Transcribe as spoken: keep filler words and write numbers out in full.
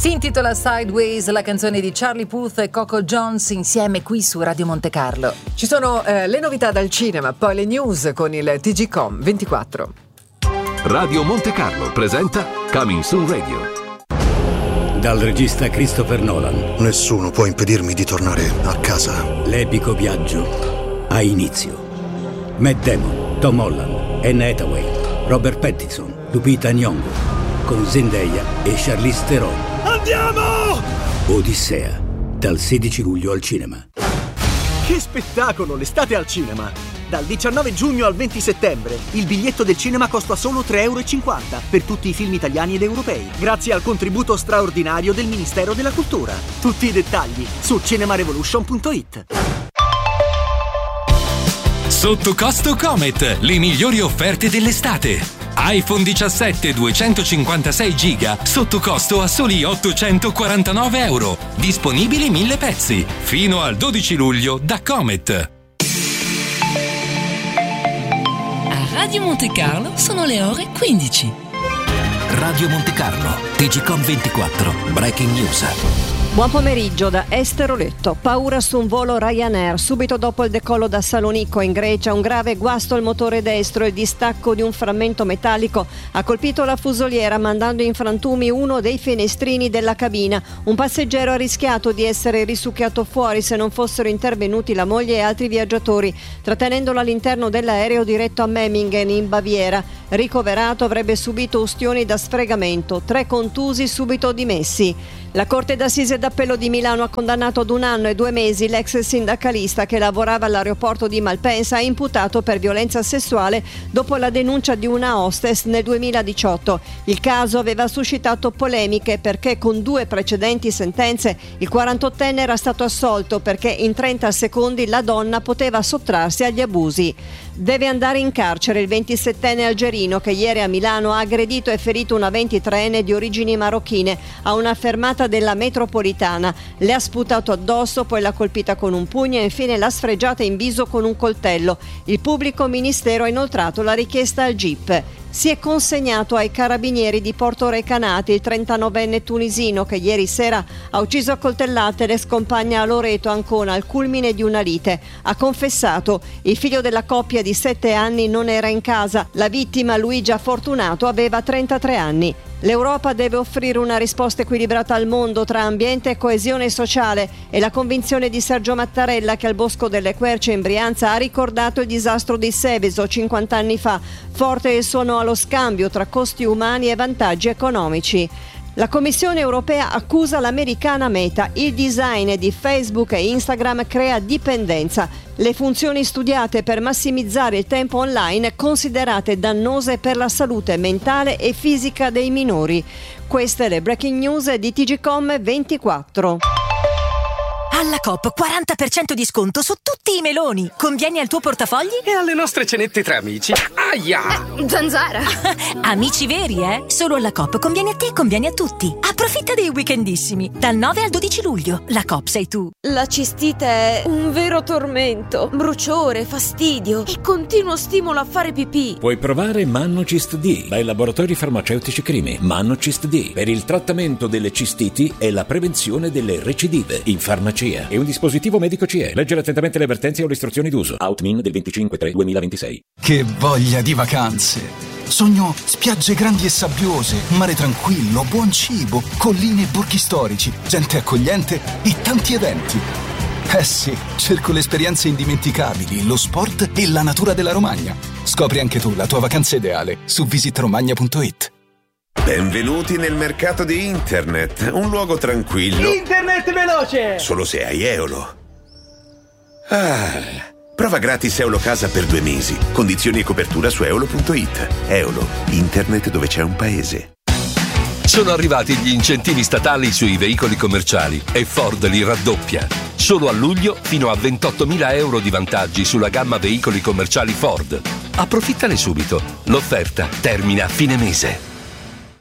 Si intitola Sideways, la canzone di Charlie Puth e Coco Jones insieme qui su Radio Monte Carlo. Ci sono eh, le novità dal cinema, poi le news con il T G Com ventiquattro. Radio Monte Carlo presenta Coming Soon Radio. Dal regista Christopher Nolan. Nessuno può impedirmi di tornare a casa. L'epico viaggio ha inizio. Matt Damon, Tom Holland, Anne Hathaway, Robert Pattinson, Lupita Nyong'o, con Zendaya e Charlize Theron. Andiamo! Odissea, dal sedici luglio al cinema. Che spettacolo, l'estate al cinema! Dal diciannove giugno al venti settembre il biglietto del cinema costa solo tre euro e cinquanta per tutti i film italiani ed europei, grazie al contributo straordinario del Ministero della Cultura. Tutti i dettagli su cinemarevolution punto it. Sotto costo Comet, le migliori offerte dell'estate. iPhone diciassette duecentocinquantasei giga sotto costo a soli ottocentoquarantanove euro. Disponibili mille pezzi. Fino al dodici luglio da Comet. A Radio Monte Carlo sono le ore quindici. Radio Monte Carlo, T G Com ventiquattro, Breaking News. Buon pomeriggio da Estero Letto. Paura su un volo Ryanair. Subito dopo il decollo da Salonicco in Grecia, un grave guasto al motore destro e il distacco di un frammento metallico ha colpito la fusoliera mandando in frantumi uno dei finestrini della cabina. Un passeggero ha rischiato di essere risucchiato fuori se non fossero intervenuti la moglie e altri viaggiatori, trattenendolo all'interno dell'aereo diretto a Memmingen in Baviera. Ricoverato, avrebbe subito ustioni da sfregamento, tre contusi subito dimessi. La Corte d'Assise d'Appello di Milano ha condannato ad un anno e due mesi l'ex sindacalista che lavorava all'aeroporto di Malpensa, imputato per violenza sessuale dopo la denuncia di una hostess nel duemiladiciotto. Il caso aveva suscitato polemiche perché con due precedenti sentenze il quarantottenne era stato assolto perché in trenta secondi la donna poteva sottrarsi agli abusi. Deve andare in carcere il ventisettenne algerino che ieri a Milano ha aggredito e ferito una ventitreenne di origini marocchine a una fermata della metropolitana. Le ha sputato addosso, poi l'ha colpita con un pugno e infine l'ha sfregiata in viso con un coltello. Il pubblico ministero ha inoltrato la richiesta al G I P. Si è consegnato ai carabinieri di Porto Recanati il trentanovenne tunisino che ieri sera ha ucciso a coltellate l'ex compagna a Loreto Ancona al culmine di una lite. Ha confessato: il figlio della coppia di sette anni non era in casa. La vittima, Luigia Fortunato, aveva trentatré anni. L'Europa deve offrire una risposta equilibrata al mondo tra ambiente e coesione sociale. È la convinzione di Sergio Mattarella, che al Bosco delle Querce in Brianza ha ricordato il disastro di Seveso cinquanta anni fa. Forte il suo no allo scambio tra costi umani e vantaggi economici. La Commissione europea accusa l'americana Meta. Il design di Facebook e Instagram crea dipendenza. Le funzioni studiate per massimizzare il tempo online considerate dannose per la salute mentale e fisica dei minori. Queste le breaking news di T G Com ventiquattro. Alla Coop quaranta per cento di sconto su tutti i meloni. Conviene al tuo portafogli? E alle nostre cenette tra amici. Aia! Eh, zanzara! Amici veri, eh? Solo alla Coop conviene a te e conviene a tutti. Approfitta dei weekendissimi. Dal nove al dodici luglio. La Coop sei tu. La cistite è un vero tormento. Bruciore, fastidio e continuo stimolo a fare pipì. Puoi provare Mannocist D dai laboratori farmaceutici Crimi. Mannocist D per il trattamento delle cistiti e la prevenzione delle recidive in farmacia. È un dispositivo medico C E. Leggere attentamente le avvertenze o le istruzioni d'uso. Outmin del venticinque tre duemilaventisei. Che voglia di vacanze! Sogno spiagge grandi e sabbiose, mare tranquillo, buon cibo, colline e borghi storici, gente accogliente e tanti eventi. Eh sì, cerco le esperienze indimenticabili, lo sport e la natura della Romagna. Scopri anche tu la tua vacanza ideale su visit romagna punto it. Benvenuti nel mercato di internet, un luogo tranquillo. Internet veloce! Solo se hai Eolo. Ah, prova gratis Eolo Casa per due mesi. Condizioni e copertura su eolo punto it. Eolo, internet dove c'è un paese. Sono arrivati gli incentivi statali sui veicoli commerciali e Ford li raddoppia. Solo a luglio fino a ventottomila euro di vantaggi sulla gamma veicoli commerciali Ford. Approfittane subito. L'offerta termina a fine mese.